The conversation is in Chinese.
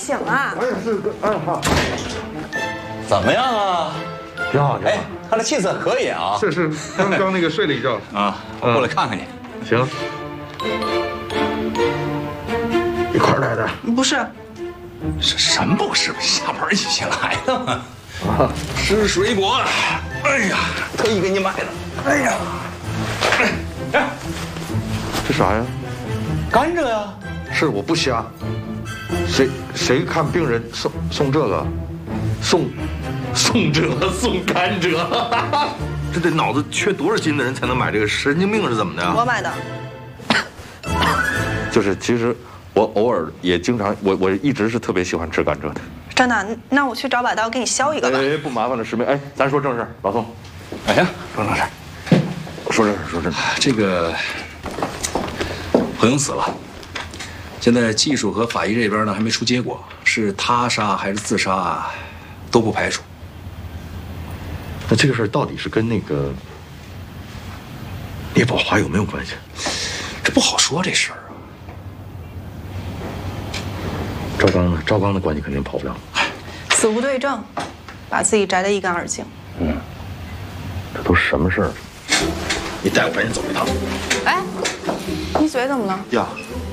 醒了。 哎，是个，哎好， 怎么样啊？ 挺好，挺好。 哎，看这气色可以啊。 是，刚那个睡了一觉。 啊，我过来看看你。 行。一块儿来的。 不是， 什么不是？下班一起来的嘛。啊，吃水果。哎呀，特意给你买的。哎呀，哎， 这啥呀？ 甘蔗呀。 是我不瞎。谁看病人送这个？送甘蔗，这得脑子缺多少斤的人才能买这个？神经病是怎么的？ 我买的。 就是其实我偶尔也经常，我一直是特别喜欢吃甘蔗的。 真的？那我去找把刀给你削一个吧。 哎，不麻烦了，师妹。哎，咱说正事，老宋。 哎呀，说正事。 说正事，说正事。 这个彭勇死了，现在技术和法医这边呢还没出结果，是他杀还是自杀啊，都不排除。 那这个事儿到底是跟那个聂宝华有没有关系？ 这不好说这事儿啊。 赵刚呢？赵刚的关系肯定跑不了。 死无对证，把自己摘得一干二净。 这都什么事儿？你带我赶紧走一趟。 哎，你嘴怎么了？ 呀，